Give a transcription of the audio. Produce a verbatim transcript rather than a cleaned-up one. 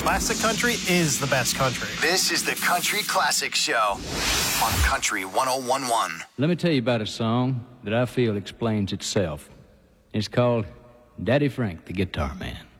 Classic country is the best country. This is the Country Classic Show on Country one oh one point one. Let me tell you about a song that I feel explains itself. It's called Daddy Frank, the Guitar Man.